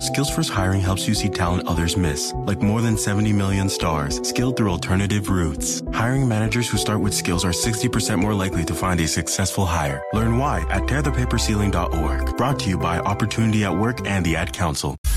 Skills First Hiring helps you see talent others miss, like more than 70 million stars, skilled through alternative routes. Hiring managers who start with skills are 60% more likely to find a successful hire. Learn why at tearthepaperceiling.org. Brought to you by Opportunity at Work and the Ad Council.